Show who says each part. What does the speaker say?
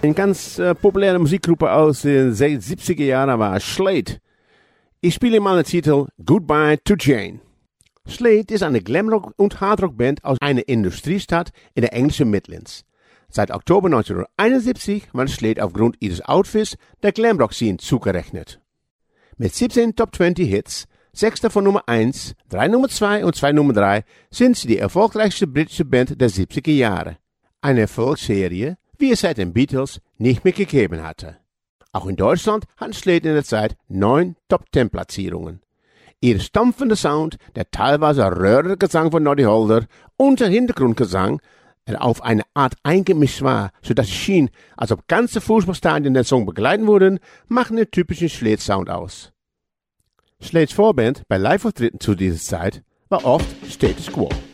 Speaker 1: Eine ganz populäre Musikgruppe aus den 70er Jahren war Slade. Ich spiele mal den Titel Goodbye to Jane. Slade ist eine Glamrock- und Hardrock-Band aus einer Industriestadt in der englischen Midlands. Seit Oktober 1971 war Slade aufgrund ihres Outfits der Glamrock-Scene zugerechnet. Mit 17 Top 20 Hits, 6 davon Nummer 1, 3 Nummer 2 und 2 Nummer 3 sind sie die erfolgreichste britische Band der 70er Jahre. Eine Erfolgsserie, wie es seit den Beatles nicht mehr gegeben hatte. Auch in Deutschland hatten Slade in der Zeit 9 Top-10-Platzierungen. Ihr stampfender Sound, der teilweise röhrige Gesang von Noddy Holder und der Hintergrundgesang, der auf eine Art eingemischt war, sodass es schien, als ob ganze Fußballstadien den Song begleiten würden, machen den typischen Slade-Sound aus. Slades Vorband bei Live-Auftritten zu dieser Zeit war oft Status Quo.